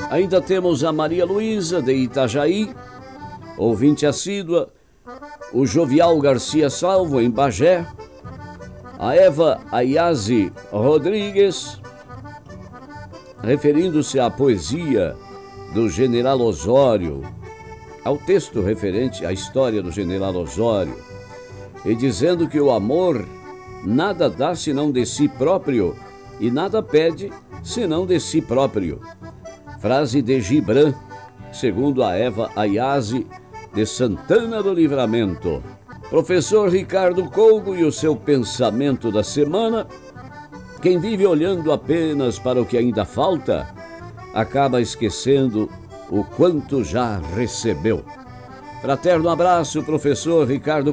Ainda temos a Maria Luísa, de Itajaí, ouvinte assídua, o Jovial Garcia Salvo, em Bagé, a Eva Ayazi Rodrigues, referindo-se à poesia do General Osório, ao texto referente à história do General Osório, e dizendo que o amor nada dá senão de si próprio e nada pede senão de si próprio. Frase de Gibran, segundo a Eva Ayazi, de Santana do Livramento. Professor Ricardo Colgo e o seu pensamento da semana: quem vive olhando apenas para o que ainda falta, acaba esquecendo o quanto já recebeu. Fraterno abraço, professor Ricardo